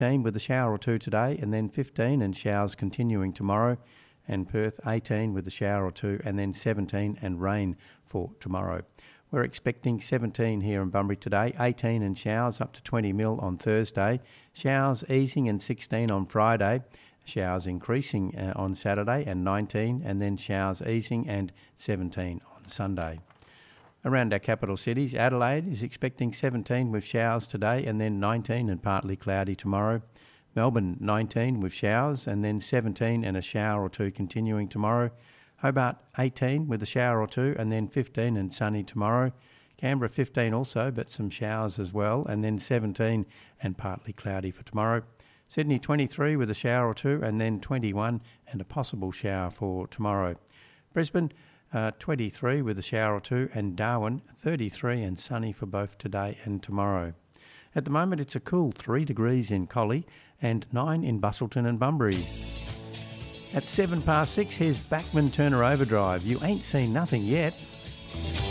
with a shower or two today, and then 15 and showers continuing tomorrow. And Perth 18 with a shower or two, and then 17 and rain for tomorrow. We're expecting 17 here in Bunbury today, 18 and showers up to 20 mil on Thursday, showers easing and 16 on Friday, showers increasing on Saturday and 19, and then showers easing and 17 on Sunday. Around our capital cities, Adelaide is expecting 17 with showers today, and then 19 and partly cloudy tomorrow. Melbourne 19 with showers, and then 17 and a shower or two continuing tomorrow. Hobart 18 with a shower or two, and then 15 and sunny tomorrow. Canberra 15 also, but some showers as well, and then 17 and partly cloudy for tomorrow. Sydney 23 with a shower or two, and then 21 and a possible shower for tomorrow. Brisbane 23 with a shower or two, and Darwin 33 and sunny for both today and tomorrow. At the moment, it's a cool 3 degrees in Collie and 9 in Busselton and Bunbury. At 6:07, here's Bachman Turner Overdrive. You ain't seen nothing yet.